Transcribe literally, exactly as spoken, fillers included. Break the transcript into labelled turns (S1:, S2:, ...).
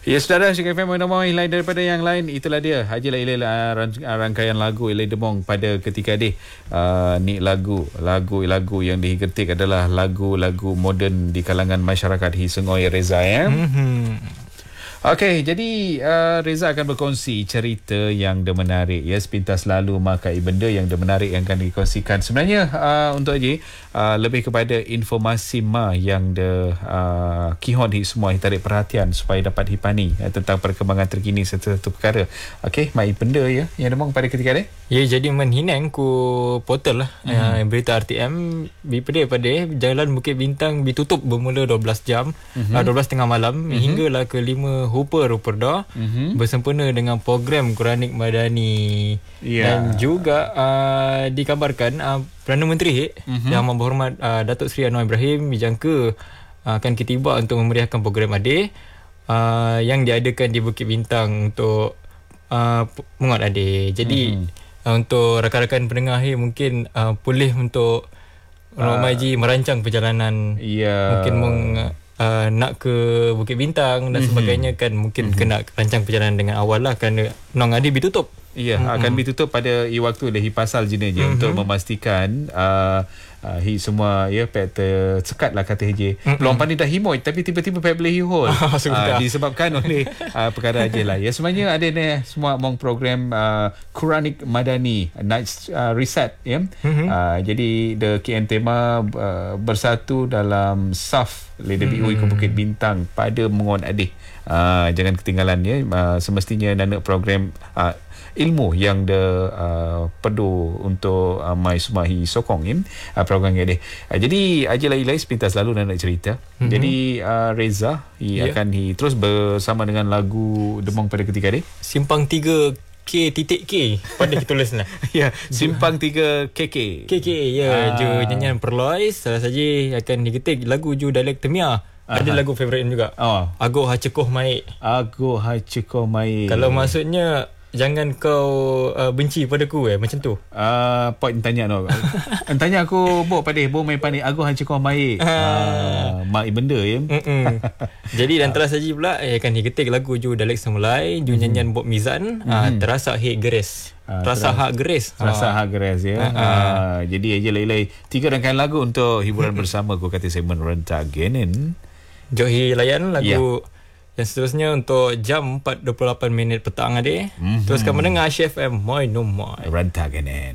S1: Ya, saudara, Syek F M Demong lain daripada yang lain. Itulah dia Haji Lailai uh, rangkaian lagu Ilai Demong pada ketika dia uh, ni lagu lagu-lagu yang digetik adalah lagu-lagu moden di kalangan masyarakat Hisengoi Reza ya. Mm-hmm. Okey, jadi uh, Reza akan berkongsi cerita yang dia menarik ya, sepintas lalu makai benda yang dia menarik yang akan dikongsikan. Sebenarnya uh, untuk Haji uh, lebih kepada informasi ma yang dia uh, kihon hi semua tarik perhatian supaya dapat hipani uh, tentang perkembangan terkini satu-satu perkara. Okey, mai benda ya yang demong pada ketika ni.
S2: Ya, jadi menhinang ku portal lah mm-hmm. uh, berita R T M bipede pada Jalan Bukit Bintang ditutup bermula dua belas jam mm-hmm. uh, dua belas tengah malam mm-hmm. hinggalah ke lima Hooper Ruperda mm-hmm. bersempena dengan program Quranik Madani yeah. dan juga uh, dikabarkan uh, Perdana Menteri mm-hmm. Yang Amat Berhormat uh, Datuk Seri Anwar Ibrahim dijangka uh, akan ketiba untuk memeriahkan program Ade uh, yang diadakan di Bukit Bintang untuk uh, menguat Ade. Jadi mm-hmm. uh, untuk rakan-rakan pendengar ni mungkin uh, boleh untuk Orang uh, Maji merancang perjalanan yeah. mungkin meng Uh, nak ke Bukit Bintang dan mm-hmm. sebagainya kan mungkin mm-hmm. kena rancang perjalanan dengan awal lah kerana Nong Adi ditutup.
S1: Ya, mm-hmm. akan ditutup pada i waktu lehi pasal jenis je mm-hmm. untuk memastikan uh, uh, hi semua ya pek tersekat lah kata je. Mm-hmm. Peluang pandai dah himoy tapi tiba-tiba pek boleh hihol. uh, disebabkan oleh uh, perkara aja lah. Ya, sebenarnya ada ni semua among program uh, Quranik Madani Night uh, Reset ya. Mm-hmm. Uh, jadi the K N tema uh, bersatu dalam saf Leda B U I ke Bukit Bintang pada mengon adih. Uh, jangan ketinggalan ya. Uh, semestinya nana program uh, ilmu yang de uh, perlu untuk uh, mai sumahi sokong ya uh, program ini. Uh, jadi Haji Lailai sepintas lalu nak cerita. Mm-hmm. Jadi uh, Reza ia yeah. akan hi, terus bersama dengan lagu Demong pada ketika ini.
S2: Simpang tiga K titik K pada kita tulis lah.
S1: Ya, Simpang tiga K K.
S2: K K ya, ah. Ju nyanyian Perlois salah saja akan diketik lagu Ju dialek Temia. Aha. Ada lagu favorit juga. Oh. Ago Hacekoh Mai.
S1: Ago Hacekoh Mai.
S2: Kalau maksudnya jangan kau uh, benci padaku eh macam tu.
S1: Ah, uh, point tanya no. Tanya aku bo pada bo main panik ago hancurkau mai. Ah, mai benda ya.
S2: Jadi dan telah saja pula eh, akan diketik lagu Ju dialek Semulai, Ju nyanyian Bob Mizan, mm-hmm. uh, terasa hak geres. Uh, terasa hak geres.
S1: Terasa hak geres ya. Uh, uh. Uh, jadi Haji Lailai tiga rangkaian lagu untuk hiburan bersama aku kata segmen Rentagenin.
S2: Johi layan lagu yeah. yang seterusnya untuk jam empat dua puluh lapan minit petang ade. Mm-hmm. Teruskan mendengar Syek F M Moi No Moi.
S1: Rentagenin.